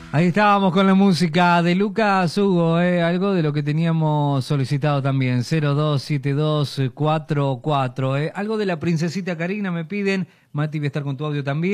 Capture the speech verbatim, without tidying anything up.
Ahí estábamos con la música de Lucas Hugo, eh, algo de lo que teníamos solicitado también, cero dos siete dos cuatro cuatro, eh, algo de la princesita Karina me piden, Mati voy a estar con tu audio también.